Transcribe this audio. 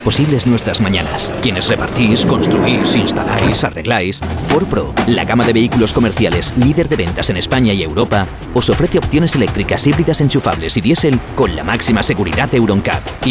Posibles nuestras mañanas. Quienes repartís, construís, instaláis, arregláis. Ford Pro, la gama de vehículos comerciales líder de ventas en España y Europa, os ofrece opciones eléctricas híbridas enchufables y diésel con la máxima seguridad Euro NCAP.